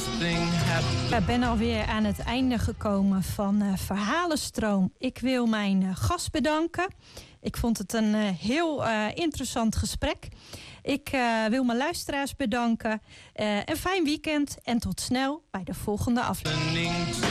Ik ben alweer aan het einde gekomen van Verhalenstroom. Ik wil mijn gast bedanken. Ik vond het een heel interessant gesprek. Ik wil mijn luisteraars bedanken. Een fijn weekend en tot snel bij de volgende aflevering.